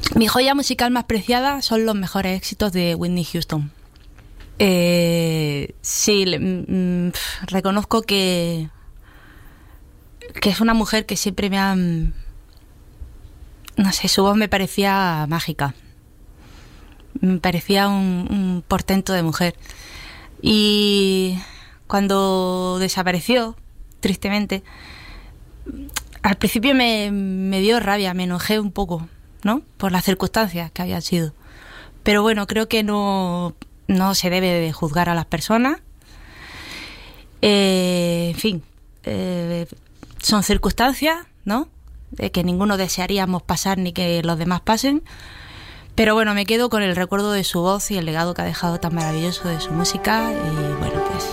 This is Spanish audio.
Mi joya musical más preciada son los mejores éxitos de Whitney Houston. Sí, reconozco que es una mujer que siempre me ha... No sé, su voz me parecía mágica. Me parecía un portento de mujer. Y cuando desapareció, tristemente, al principio me dio rabia, me enojé un poco, ¿no? Por las circunstancias que habían sido. Pero bueno, creo que no se debe de juzgar a las personas. En fin, son circunstancias, ¿no? Que ninguno desearíamos pasar ni que los demás pasen. Pero bueno, me quedo con el recuerdo de su voz y el legado que ha dejado tan maravilloso de su música. Y bueno, pues